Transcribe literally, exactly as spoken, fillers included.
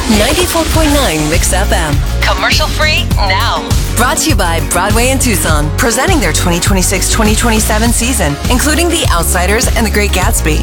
ninety-four point nine Mix F M. Commercial free now. Brought to you by Broadway in Tucson, presenting their twenty twenty-six twenty twenty-seven season, including The Outsiders and The Great Gatsby.